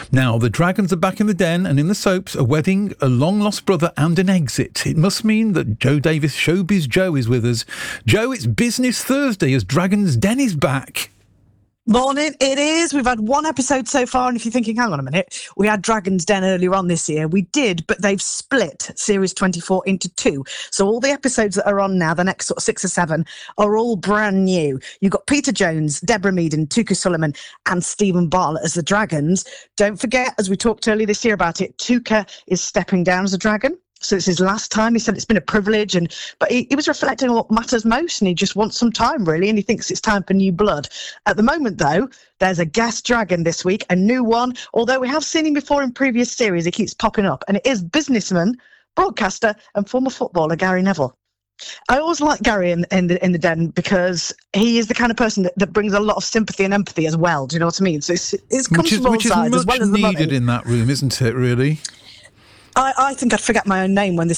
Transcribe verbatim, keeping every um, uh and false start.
Now, the Dragons are back in the den, and in the soaps, a wedding, a long-lost brother and an exit. It must mean that Joe Davis, Showbiz Joe, is with us. Joe, it's Business Thursday as Dragon's Den is back. Morning, it is. We've had one episode so far, and if you're thinking, hang on a minute, we had Dragon's Den earlier on this year. We did, but they've split Series twenty-four into two. So all the episodes that are on now, the next sort of six or seven, are all brand new. You've got Peter Jones, Deborah Meaden, Tuka Sullivan, and Stephen Bartlett as the Dragons. Don't forget, as we talked earlier this year about it, Tuka is stepping down as a dragon. So it's his last time. He said it's been a privilege, and but he, he was reflecting on what matters most, and he just wants some time, really, and he thinks it's time for new blood. At the moment, though, there's a guest dragon this week, a new one. Although we have seen him before in previous series, he keeps popping up, and it is businessman, broadcaster, and former footballer Gary Neville. I always like Gary in, in the in the den because he is the kind of person that, that brings a lot of sympathy and empathy as well. Do you know what I mean? So it's, it's comes Which is, from all which is sides much as well as the needed money. in that room, isn't it, really? I, I think I'd forget my own name when this